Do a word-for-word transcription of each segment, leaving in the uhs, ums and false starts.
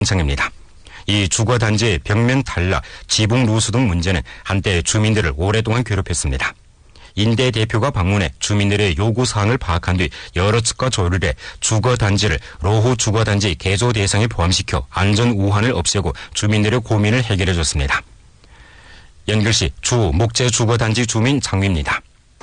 창입니다. 이 주거단지의 벽면 탈락, 지붕 누수 등 문제는 한때 주민들을 오랫동안 괴롭혔습니다. 인대 대표가 방문해 주민들의 요구사항을 파악한 뒤 여러 측과 조율을 해 주거단지를 로후 주거단지 개조 대상에 포함시켜 안전 우환을 없애고 주민들의 고민을 해결해줬습니다. 연결시 주 목재 주거단지 주민 장미입니다.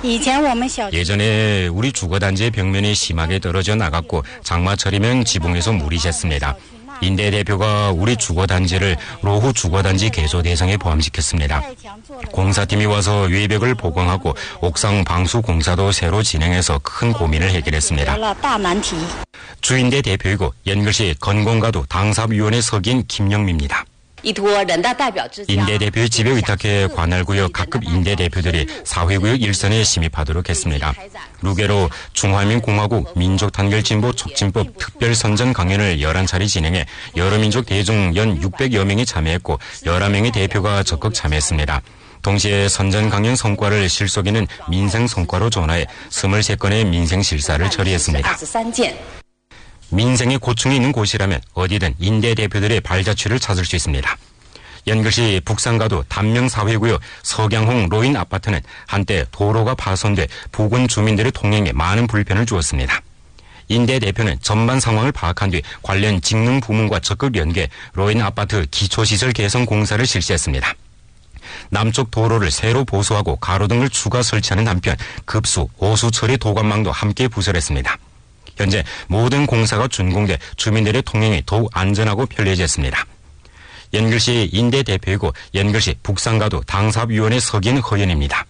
예전에 우리 주거단지의 벽면이 심하게 떨어져 나갔고 장마철이면 지붕에서 물이 샜습니다. 인대 대표가 우리 주거단지를 로후 주거단지 개조 대상에 포함시켰습니다. 공사팀이 와서 외벽을 보강하고 옥상 방수 공사도 새로 진행해서 큰 고민을 해결했습니다. 주인대 대표이고 연결시 건공가도 당사위원회 서기인 김영미입니다. 인대 대표의 집에 의탁해 관할구역 각급 인대 대표들이 사회구역 일선에 심입하도록 했습니다. 루게로 중화민공화국 민족단결진보 촉진법 특별선전 강연을 열한 차례 진행해 여러 민족 대중 연 육백여 명이 참여했고 열한 명의 대표가 적극 참여했습니다. 동시에 선전 강연 성과를 실속있는 민생 성과로 전환해 이십삼 건의 민생 실사를 처리했습니다. 민생의 고충이 있는 곳이라면 어디든 인대 대표들의 발자취를 찾을 수 있습니다. 연결시 북산가도 단명사회구역 서경홍 로인 아파트는 한때 도로가 파손돼 부근 주민들의 통행에 많은 불편을 주었습니다. 인대 대표는 전반 상황을 파악한 뒤 관련 직능 부문과 적극 연계 로인 아파트 기초시설 개선 공사를 실시했습니다. 남쪽 도로를 새로 보수하고 가로등을 추가 설치하는 한편 급수, 오수 처리 도관망도 함께 부설했습니다. 현재 모든 공사가 준공돼 주민들의 통행이 더욱 안전하고 편리해졌습니다. 연결시 인대 대표이고 연결시 북산가도 당사위원회 서기인 허연입니다.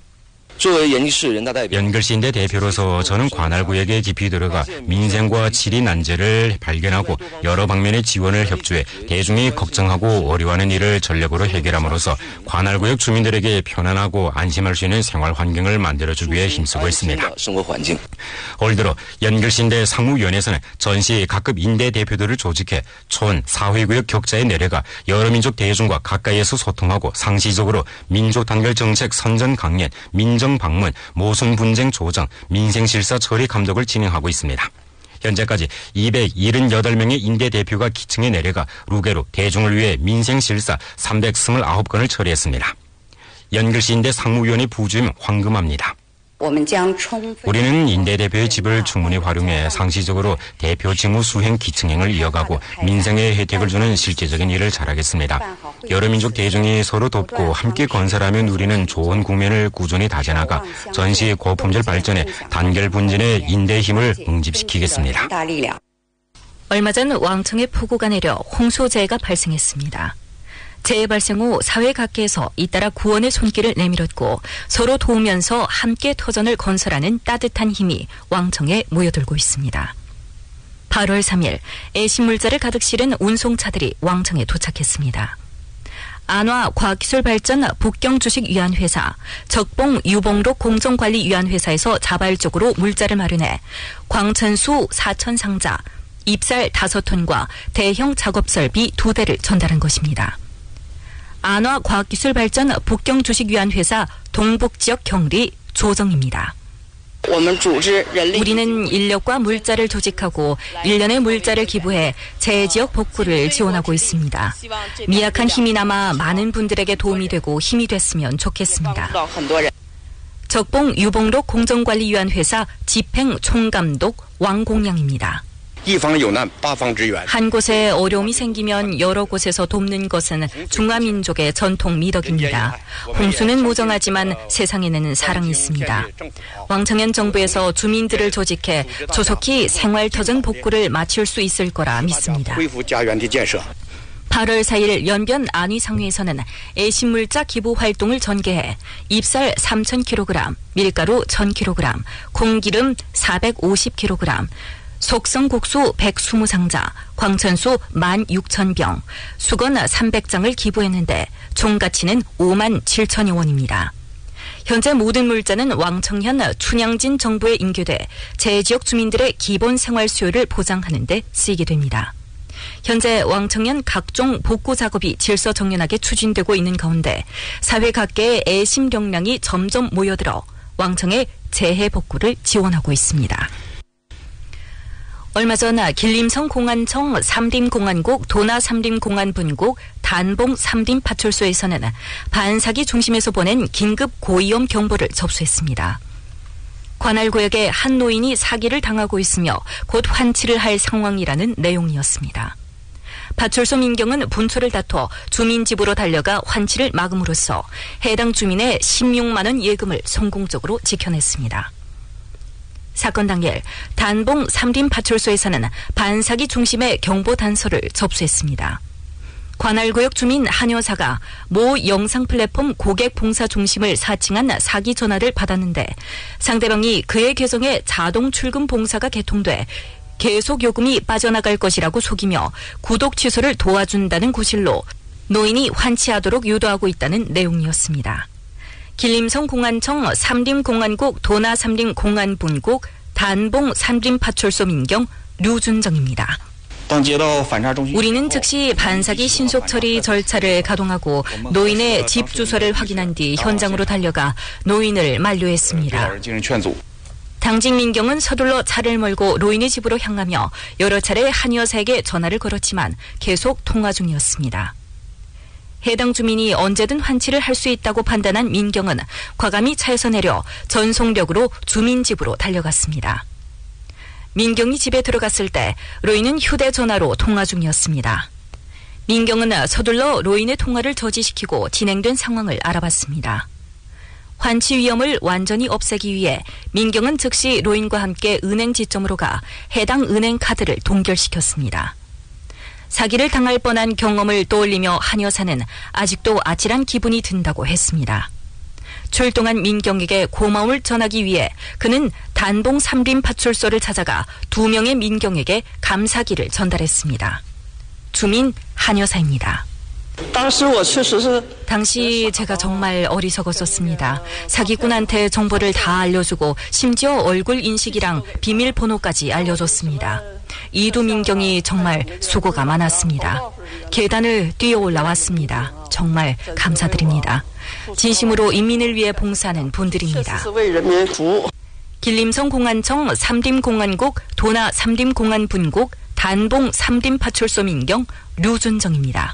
연결시 인대 대표로서 저는 관할구역에 깊이 들어가 민생과 질의 난제를 발견하고 여러 방면의 지원을 협조해 대중이 걱정하고 어려워하는 일을 전력으로 해결함으로써 관할구역 주민들에게 편안하고 안심할 수 있는 생활 환경을 만들어주기 위해 힘쓰고 있습니다. 올 들어 연결시 인대 상무위원회에서는 전시 각급 인대 대표들을 조직해 촌, 사회구역 격자에 내려가 여러 민족 대중과 가까이에서 소통하고 상시적으로 민족단결 정책 선전 강연, 민정 방문, 모순 분쟁 조정, 민생실사 처리 감독을 진행하고 있습니다. 현재까지 이백칠십팔 명의 인대 대표가 기층에 내려가 루게로 대중을 위해 민생실사 삼백이십구 건을 처리했습니다. 연결시 인대 상무위원회 부주임 황금합니다. 우리는 인대 대표의 집을 충분히 활용해 상시적으로 대표 직무 수행 기층행을 이어가고 민생에 혜택을 주는 실제적인 일을 잘하겠습니다. 여러 민족 대중이 서로 돕고 함께 건설하며 누리는 좋은 국면을 꾸준히 다져나가 전시 고품질 발전에 단결 분진의 인대의 힘을 응집시키겠습니다. 얼마 전 왕청에 폭우가 내려 홍수재해가 발생했습니다. 재해 발생 후 사회 각계에서 잇따라 구원의 손길을 내밀었고 서로 도우면서 함께 터전을 건설하는 따뜻한 힘이 왕청에 모여들고 있습니다. 팔월 삼일 애신물자를 가득 실은 운송차들이 왕청에 도착했습니다. 안화과학기술발전 북경주식위안회사, 적봉유봉록 공정관리위안회사에서 자발적으로 물자를 마련해 광천수 사천 상자, 입살 다섯 톤과 대형 작업설비 두 대를 전달한 것입니다. 안화과학기술발전 북경주식위안회사 동북지역 경리 조정입니다. 우리는 인력과 물자를 조직하고 일련의 물자를 기부해 재해지역 복구를 지원하고 있습니다. 미약한 힘이 남아 많은 분들에게 도움이 되고 힘이 됐으면 좋겠습니다. 적봉유봉록 공정관리위안회사 집행총감독 왕공양입니다. 한 곳에 어려움이 생기면 여러 곳에서 돕는 것은 중화민족의 전통 미덕입니다. 홍수는 무정하지만 세상에는 사랑이 있습니다. 왕청현 정부에서 주민들을 조직해 조속히 생활터전 복구를 마칠 수 있을 거라 믿습니다. 팔월 사일 연변 안위상회에서는 애신물자 기부 활동을 전개해 입살 삼천 킬로그램, 밀가루 천 킬로그램, 콩기름 사백오십 킬로그램, 속성국수 백이십 상자, 광천수 만 육천 병, 수건 삼백 장을 기부했는데 총 가치는 오만 칠천여 원입니다. 현재 모든 물자는 왕청현 춘향진 정부에 인계돼 재해지역 주민들의 기본 생활 수요를 보장하는 데 쓰이게 됩니다. 현재 왕청현 각종 복구 작업이 질서정연하게 추진되고 있는 가운데 사회 각계의 애심 역량이 점점 모여들어 왕청의 재해 복구를 지원하고 있습니다. 얼마 전 길림성 공안청 삼림 공안국 도나 삼림 공안분국 단봉 삼림 파출소에서는 반사기 중심에서 보낸 긴급 고위험 경보를 접수했습니다. 관할 구역의 한 노인이 사기를 당하고 있으며 곧 환치를 할 상황이라는 내용이었습니다. 파출소 민경은 분초를 다퉈 주민 집으로 달려가 환치를 막음으로써 해당 주민의 십육만 원 예금을 성공적으로 지켜냈습니다. 사건 당일 단봉 삼림 파출소에서는 반사기 중심의 경보 단서를 접수했습니다. 관할구역 주민 한 여사가 모 영상 플랫폼 고객 봉사 중심을 사칭한 사기 전화를 받았는데 상대방이 그의 계정에 자동 출금 봉사가 개통돼 계속 요금이 빠져나갈 것이라고 속이며 구독 취소를 도와준다는 구실로 노인이 환치하도록 유도하고 있다는 내용이었습니다. 길림성 공안청 삼림 공안국 도나 삼림 공안분국 단봉 삼림 파출소 민경 류준정입니다. 우리는 즉시 반사기 신속 처리 절차를 가동하고 노인의 집 주소를 확인한 뒤 현장으로 달려가 노인을 만류했습니다. 당직 민경은 서둘러 차를 몰고 노인의 집으로 향하며 여러 차례 한 여사에게 전화를 걸었지만 계속 통화 중이었습니다. 해당 주민이 언제든 환치를 할 수 있다고 판단한 민경은 과감히 차에서 내려 전속력으로 주민 집으로 달려갔습니다. 민경이 집에 들어갔을 때 로인은 휴대전화로 통화 중이었습니다. 민경은 서둘러 로인의 통화를 저지시키고 진행된 상황을 알아봤습니다. 환치 위험을 완전히 없애기 위해 민경은 즉시 로인과 함께 은행 지점으로 가 해당 은행 카드를 동결시켰습니다. 사기를 당할 뻔한 경험을 떠올리며 한 여사는 아직도 아찔한 기분이 든다고 했습니다. 출동한 민경에게 고마움을 전하기 위해 그는 단봉 삼림 파출소를 찾아가 두 명의 민경에게 감사기를 전달했습니다. 주민 한 여사입니다. 당시 제가 정말 어리석었었습니다. 사기꾼한테 정보를 다 알려주고 심지어 얼굴 인식이랑 비밀번호까지 알려줬습니다. 이두 민경이 정말 수고가 많았습니다. 계단을 뛰어 올라왔습니다. 정말 감사드립니다. 진심으로 인민을 위해 봉사하는 분들입니다. 길림성 공안청 삼림 공안국 도나 삼림 공안분국 단봉 삼림 파출소 민경 류준정입니다.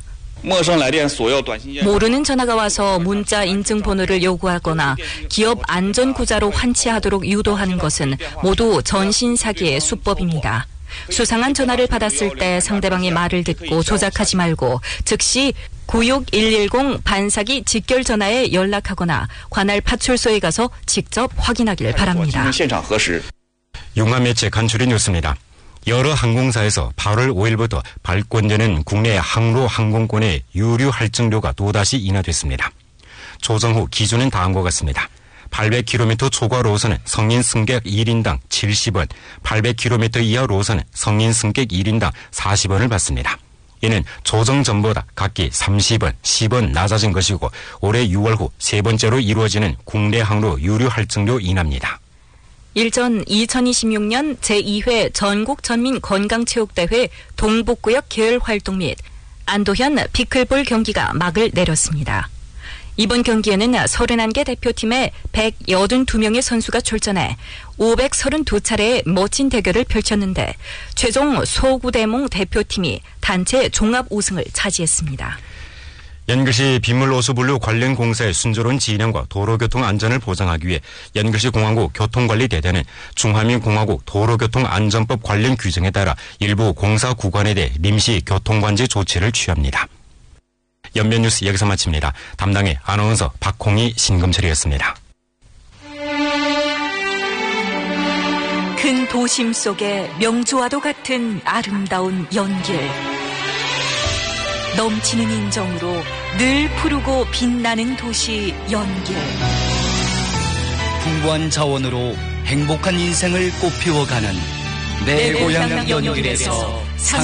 모르는 전화가 와서 문자 인증번호를 요구하거나 기업 안전구자로 환치하도록 유도하는 것은 모두 전신사기의 수법입니다. 수상한 전화를 받았을 때 상대방의 말을 듣고 조작하지 말고 즉시 구육일일공 반사기 직결 전화에 연락하거나 관할 파출소에 가서 직접 확인하길 바랍니다. 용화 매체 간추린 뉴스입니다. 여러 항공사에서 팔월 오일부터 발권되는 국내 항로 항공권의 유류 할증료가 또다시 인하됐습니다. 조정 후 기준은 다음과 같습니다. 팔백 킬로미터 초과 로선은 성인 승객 일 인당 칠십 원, 팔백 킬로미터 이하 로선은 성인 승객 일 인당 사십 원을 받습니다. 이는 조정 전보다 각기 삼십 원, 십 원 낮아진 것이고 올해 유월 후 세 번째로 이루어지는 국내 항로 유류 할증료 인하입니다. 일전 이천이십육 년 제이 회 전국 전민 건강체육대회 동북구역 계열 활동 및 안도현 피클볼 경기가 막을 내렸습니다. 이번 경기에는 서른한 개 대표팀에 백팔십이 명의 선수가 출전해 오백삼십이 차례의 멋진 대결을 펼쳤는데 최종 소구대몽 대표팀이 단체 종합 우승을 차지했습니다. 연글시 빗물호수분류 관련 공사의 순조로운 진행과 도로교통 안전을 보장하기 위해 연글시 공화국 교통관리대대는 중화민공화국 도로교통안전법 관련 규정에 따라 일부 공사 구간에 대해臨時 교통관제 조치를 취합니다. 연변뉴스 여기서 마칩니다. 담당의 아나운서 박홍희, 신금철이었습니다. 큰 도심 속에 명주와도 같은 아름다운 연길. 넘치는 인정으로 늘 푸르고 빛나는 도시 연길. 풍부한 자원으로 행복한 인생을 꽃피워가는 내 고향 연길에서